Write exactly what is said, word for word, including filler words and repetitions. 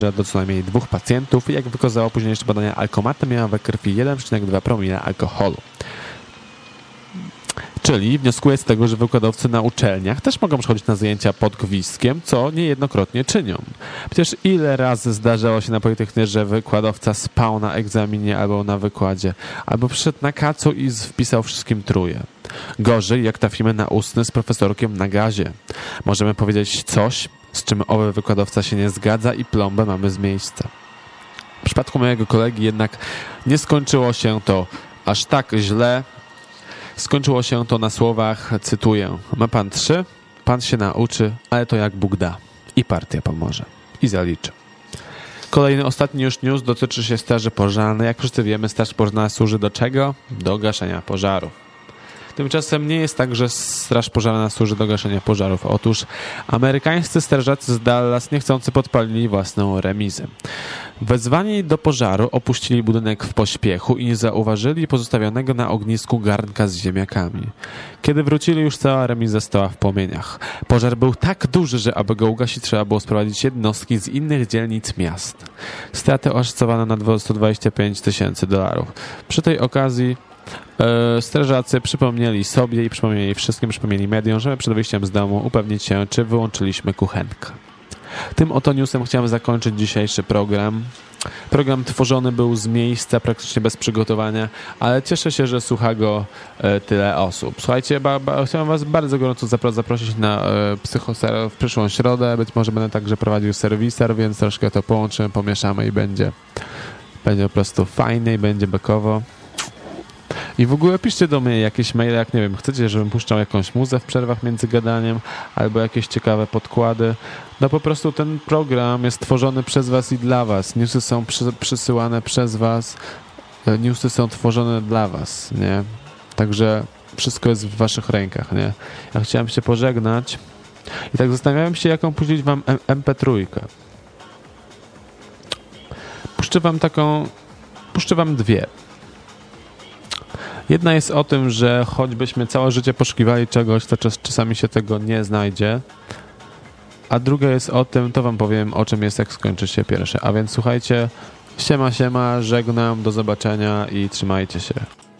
do co najmniej dwóch pacjentów i jak wykazało późniejsze badania, alkomaty miała we krwi jeden przecinek dwa promila alkoholu. Czyli wnioskuję z tego, że wykładowcy na uczelniach też mogą przychodzić na zajęcia pod gwizdkiem, co niejednokrotnie czynią. Przecież ile razy zdarzało się na Politechnice, że wykładowca spał na egzaminie albo na wykładzie, albo przyszedł na kacu i wpisał wszystkim truje. Gorzej, jak trafimy na ustny z profesorkiem na gazie. Możemy powiedzieć coś, z czym owy wykładowca się nie zgadza i plombę mamy z miejsca. W przypadku mojego kolegi jednak nie skończyło się to aż tak źle. Skończyło się to na słowach, cytuję: ma pan trzy, pan się nauczy, ale to jak Bóg da. I partia pomoże. I zaliczy. Kolejny, ostatni już news dotyczy się straży pożarnej. Jak wszyscy wiemy, straż pożarna służy do czego? Do gaszenia pożarów. Tymczasem nie jest tak, że straż pożarna służy do gaszenia pożarów. Otóż amerykańscy strażacy z Dallas niechcący podpalili własną remizę. Wezwani do pożaru opuścili budynek w pośpiechu i nie zauważyli pozostawionego na ognisku garnka z ziemniakami. Kiedy wrócili, już cała remiza stała w płomieniach. Pożar był tak duży, że aby go ugasić, trzeba było sprowadzić jednostki z innych dzielnic miast. Straty oszacowano na sto dwadzieścia pięć tysięcy dolarów. Przy tej okazji e, strażacy przypomnieli sobie i przypomnieli wszystkim, przypomnieli mediom, żeby przed wyjściem z domu upewnić się, czy wyłączyliśmy kuchenkę. Tym oto newsem chciałem zakończyć dzisiejszy program. Program tworzony był z miejsca, praktycznie bez przygotowania, ale cieszę się, że słucha go e, tyle osób. Słuchajcie, ba, ba, chciałem was bardzo gorąco zapro- zaprosić na e, psychoser w przyszłą środę. Być może będę także prowadził serwiser, więc troszkę to połączymy, pomieszamy i będzie, będzie po prostu fajnie i będzie bekowo. I w ogóle piszcie do mnie jakieś maile, jak nie wiem, chcecie, żebym puszczał jakąś muzę w przerwach między gadaniem albo jakieś ciekawe podkłady. No po prostu ten program jest tworzony przez was i dla was. Newsy są przy, przysyłane przez was. Newsy są tworzone dla was, nie? Także wszystko jest w waszych rękach, nie? Ja chciałem się pożegnać i tak zastanawiałem się, jaką puścić wam em pe trzy. Puszczę wam taką... Puszczę wam dwie. Jedna jest o tym, że choćbyśmy całe życie poszukiwali czegoś, to czas, czasami się tego nie znajdzie. A druga jest o tym, to wam powiem, o czym jest, jak skończy się pierwsze. A więc słuchajcie, siema, siema, żegnam, do zobaczenia i trzymajcie się.